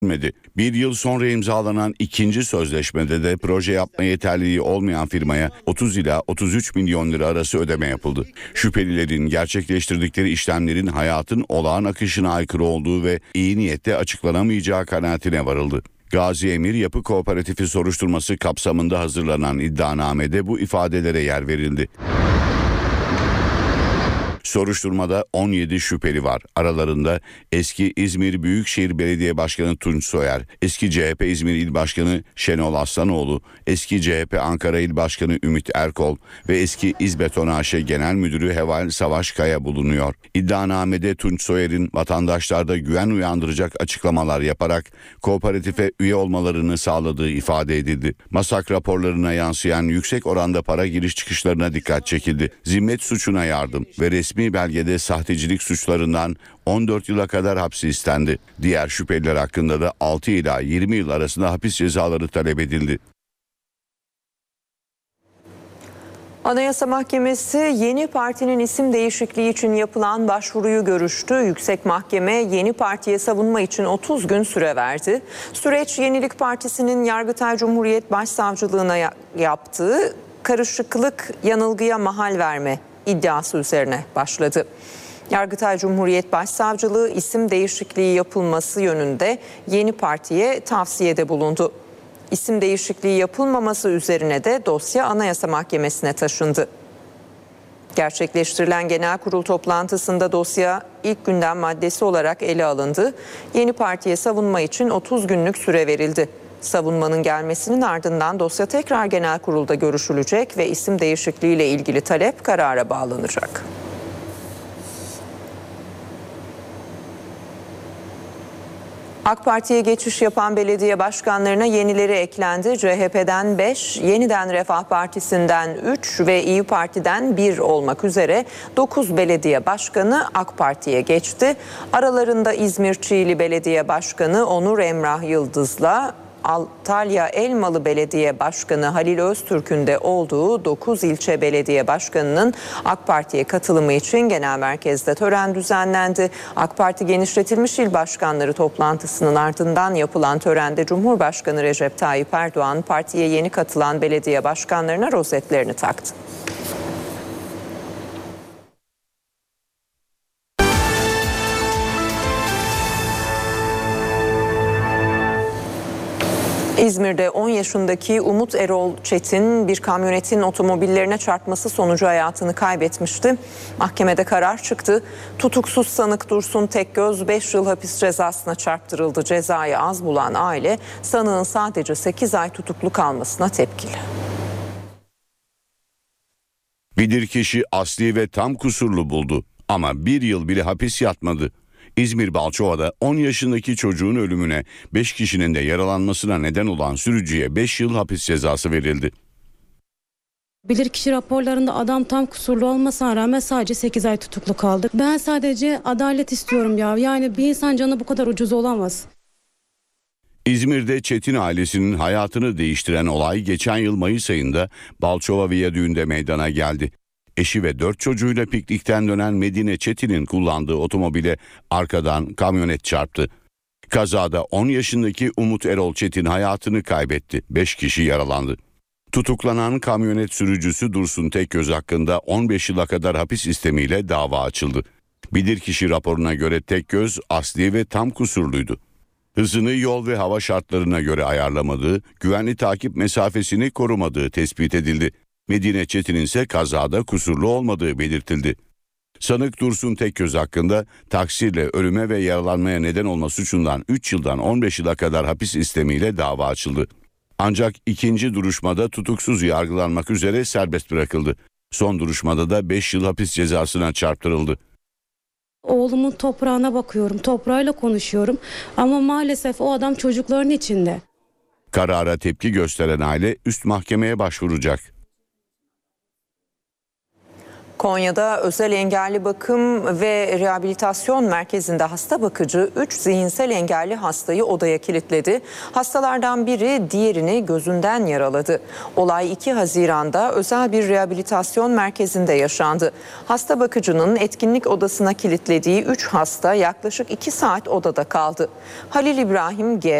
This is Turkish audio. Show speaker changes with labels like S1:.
S1: Bir yıl sonra imzalanan ikinci sözleşmede de proje yapma yeterliliği olmayan firmaya 30 ila 33 milyon lira arası ödeme yapıldı. Şüphelilerin gerçekleştirdikleri işlemlerin hayatın olağan akışına aykırı olduğu ve iyi niyetle açıklanamayacağı kanaatine varıldı. Gazi Emir Yapı Kooperatifi soruşturması kapsamında hazırlanan iddianamede bu ifadelere yer verildi. Soruşturmada 17 şüpheli var. Aralarında eski İzmir Büyükşehir Belediye Başkanı Tunç Soyer, eski CHP İzmir İl Başkanı Şenol Aslanoğlu, eski CHP Ankara İl Başkanı Ümit Erkol ve eski İzbeton AŞ Genel Müdürü Heval Savaş Kaya bulunuyor. İddianamede Tunç Soyer'in vatandaşlarda güven uyandıracak açıklamalar yaparak kooperatife üye olmalarını sağladığı ifade edildi. Masak raporlarına yansıyan yüksek oranda para giriş çıkışlarına dikkat çekildi. Zimmet suçuna yardım ve resmi belgede sahtecilik suçlarından 14 yıla kadar hapsi istendi. Diğer şüpheliler hakkında da 6 ila 20 yıl arasında hapis cezaları talep edildi.
S2: Anayasa Mahkemesi yeni partinin isim değişikliği için yapılan başvuruyu görüştü. Yüksek Mahkeme yeni partiye savunma için 30 gün süre verdi. Süreç Yenilik Partisi'nin Yargıtay Cumhuriyet Başsavcılığına yaptığı karışıklık, yanılgıya mahal verme iddiası üzerine başladı. Yargıtay Cumhuriyet Başsavcılığı isim değişikliği yapılması yönünde yeni partiye tavsiyede bulundu. İsim değişikliği yapılmaması üzerine de dosya Anayasa Mahkemesi'ne taşındı. Gerçekleştirilen genel kurul toplantısında dosya ilk gündem maddesi olarak ele alındı. Yeni partiye savunma için 30 günlük süre verildi. Savunmanın gelmesinin ardından dosya tekrar genel kurulda görüşülecek ve isim değişikliğiyle ilgili talep karara bağlanacak. AK Parti'ye geçiş yapan belediye başkanlarına yenileri eklendi. CHP'den 5, Yeniden Refah Partisi'nden 3 ve İYİ Parti'den 1 olmak üzere 9 belediye başkanı AK Parti'ye geçti. Aralarında İzmir Çiğli Belediye Başkanı Onur Emrah Yıldız'la Antalya Elmalı Belediye Başkanı Halil Öztürk'ün de olduğu 9 ilçe belediye başkanının AK Parti'ye katılımı için genel merkezde tören düzenlendi. AK Parti genişletilmiş il başkanları toplantısının ardından yapılan törende Cumhurbaşkanı Recep Tayyip Erdoğan partiye yeni katılan belediye başkanlarına rozetlerini taktı. İzmir'de 10 yaşındaki Umut Erol Çetin bir kamyonetin otomobillerine çarpması sonucu hayatını kaybetmişti. Mahkemede karar çıktı. Tutuksuz sanık Dursun Tekgöz 5 yıl hapis cezasına çarptırıldı. Cezayı az bulan aile sanığın sadece 8 ay tutuklu kalmasına tepkili.
S1: Bilirkişi asli ve tam kusurlu buldu ama 1 yıl bile hapis yatmadı. İzmir Balçova'da 10 yaşındaki çocuğun ölümüne 5 kişinin de yaralanmasına neden olan sürücüye 5 yıl hapis cezası verildi.
S3: Bilirkişi raporlarında adam tam kusurlu olmasına rağmen sadece 8 ay tutuklu kaldı. Ben sadece adalet istiyorum ya. Yani bir insan canı bu kadar ucuz olamaz.
S1: İzmir'de Çetin ailesinin hayatını değiştiren olay geçen yıl Mayıs ayında Balçova Viyadüğü'nde meydana geldi. Eşi ve 4 çocuğuyla piknikten dönen Medine Çetin'in kullandığı otomobile arkadan kamyonet çarptı. Kazada 10 yaşındaki Umut Erol Çetin hayatını kaybetti. 5 kişi yaralandı. Tutuklanan kamyonet sürücüsü Dursun Tekgöz hakkında 15 yıla kadar hapis istemiyle dava açıldı. Bilirkişi raporuna göre Tekgöz asli ve tam kusurluydu. Hızını yol ve hava şartlarına göre ayarlamadığı, güvenli takip mesafesini korumadığı tespit edildi. Medine Çetin'in ise kazada kusurlu olmadığı belirtildi. Sanık Dursun Tekgöz hakkında taksirle ölüme ve yaralanmaya neden olma suçundan 3 yıldan 15 yıla kadar hapis istemiyle dava açıldı. Ancak ikinci duruşmada tutuksuz yargılanmak üzere serbest bırakıldı. Son duruşmada da 5 yıl hapis cezasına çarptırıldı.
S3: Oğlumun toprağına bakıyorum, toprağıyla konuşuyorum ama maalesef o adam çocukların içinde.
S1: Karara tepki gösteren aile üst mahkemeye başvuracak.
S2: Konya'da özel engelli bakım ve rehabilitasyon merkezinde hasta bakıcı 3 zihinsel engelli hastayı odaya kilitledi. Hastalardan biri diğerini gözünden yaraladı. Olay 2 Haziran'da özel bir rehabilitasyon merkezinde yaşandı. Hasta bakıcının etkinlik odasına kilitlediği 3 hasta yaklaşık 2 saat odada kaldı. Halil İbrahim G.